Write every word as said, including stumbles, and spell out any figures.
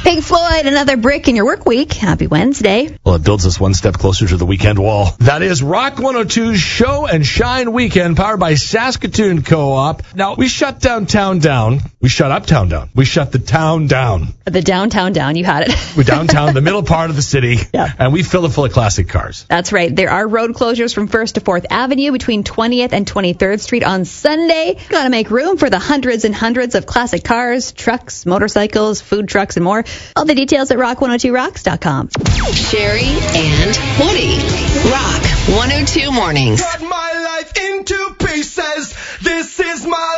Pink Floyd, another brick in your work week. Happy Wednesday. Well, it builds us one step closer to the weekend wall. That is Rock one oh two's Show and Shine Weekend, powered by Saskatoon Co-op. Now, we shut downtown down. We shut uptown down. We shut the town down. The downtown down, you had it. We're downtown, the middle part of the city, yeah. And we fill it full of classic cars. That's right. There are road closures from first to fourth Avenue between twentieth and twenty-third Street on Sunday. Got to make room for the hundreds and hundreds of classic cars, trucks, motorcycles, food trucks, and more. All the details at rock one oh two rocks dot com. Sherry and Woody. Rock one oh two Mornings. Cut my life into pieces. This is my